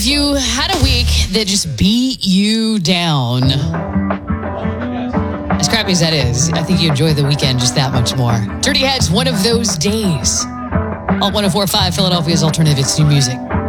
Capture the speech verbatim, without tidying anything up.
if you had a week that just beat you down, as crappy as that is, I think you enjoy the weekend just that much more. Dirty Heads, one of those days. Alt one oh four point five, Philadelphia's alternative. It's new music.